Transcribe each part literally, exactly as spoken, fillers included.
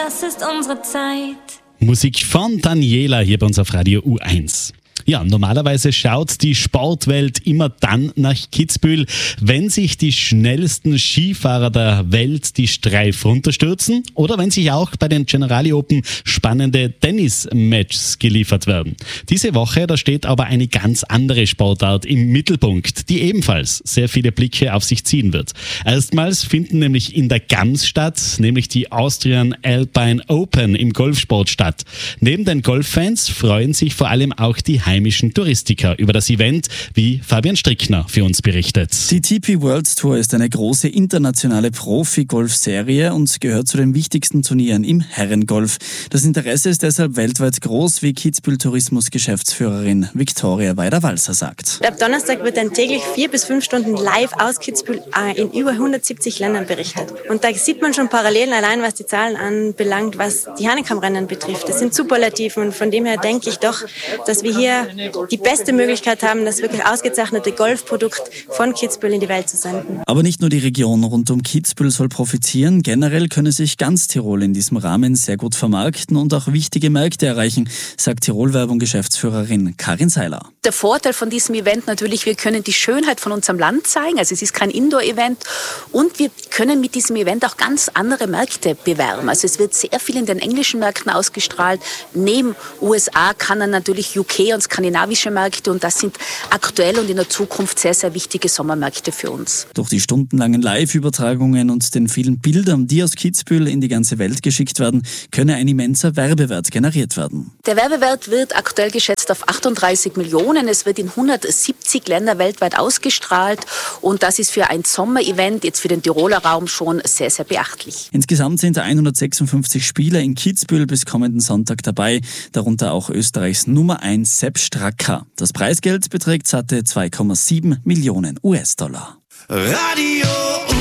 das ist unsere Zeit. Musik von Daniela hier bei uns auf Radio U eins. Ja, normalerweise schaut die Sportwelt immer dann nach Kitzbühel, wenn sich die schnellsten Skifahrer der Welt die Streif runterstürzen oder wenn sich auch bei den Generali Open spannende Tennis-Matches geliefert werden. Diese Woche, da steht aber eine ganz andere Sportart im Mittelpunkt, die ebenfalls sehr viele Blicke auf sich ziehen wird. Erstmals finden nämlich in der Gams statt, nämlich die Austrian Alpine Open im Golfsport statt. Neben den Golffans freuen sich vor allem auch die heimischen Touristiker über das Event, wie Fabian Strickner für uns berichtet. Die T P World Tour ist eine große internationale Profi-Golf-Serie und gehört zu den wichtigsten Turnieren im Herrengolf. Das Interesse ist deshalb weltweit groß, wie Kitzbühel-Tourismus-Geschäftsführerin Viktoria Weider-Walser sagt. Ab Donnerstag wird dann täglich vier bis fünf Stunden live aus Kitzbühel in über hundertsiebzig Ländern berichtet. Und da sieht man schon Parallelen allein, was die Zahlen anbelangt, was die Hahnenkammrennen betrifft. Das sind Superlativen und von dem her denke ich doch, dass wir hier die beste Möglichkeit haben, das wirklich ausgezeichnete Golfprodukt von Kitzbühel in die Welt zu senden. Aber nicht nur die Region rund um Kitzbühel soll profitieren. Generell könne sich ganz Tirol in diesem Rahmen sehr gut vermarkten und auch wichtige Märkte erreichen, sagt Tirol-Werbung-Geschäftsführerin Karin Seiler. Der Vorteil von diesem Event natürlich, wir können die Schönheit von unserem Land zeigen. Also es ist kein Indoor-Event und wir können mit diesem Event auch ganz andere Märkte bewerben. Also es wird sehr viel in den englischen Märkten ausgestrahlt. Neben U S A kann dann natürlich U K und skandinavische Märkte und das sind aktuell und in der Zukunft sehr, sehr wichtige Sommermärkte für uns. Durch die stundenlangen Live-Übertragungen und den vielen Bildern, die aus Kitzbühel in die ganze Welt geschickt werden, könne ein immenser Werbewert generiert werden. Der Werbewert wird aktuell geschätzt auf achtunddreißig Millionen. Es wird in hundertsiebzig Länder weltweit ausgestrahlt und das ist für ein Sommerevent, jetzt für den Tiroler Raum, schon sehr, sehr beachtlich. Insgesamt sind hundertsechsundfünfzig Spieler in Kitzbühel bis kommenden Sonntag dabei, darunter auch Österreichs Nummer eins Sepp Straka. Das Preisgeld beträgt satte zwei Komma sieben Millionen U S-Dollar. Radio U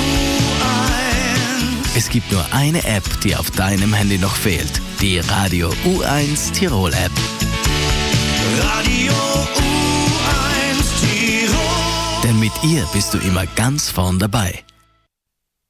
eins. Es gibt nur eine App, die auf deinem Handy noch fehlt. Die Radio U eins Tirol App. Radio U eins Tirol. Denn mit ihr bist du immer ganz vorn dabei.